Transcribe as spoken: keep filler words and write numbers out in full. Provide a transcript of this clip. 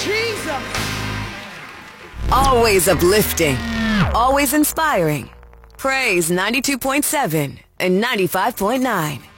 Jesus. Always uplifting. Always inspiring. Praise ninety-two point seven and ninety-five point nine.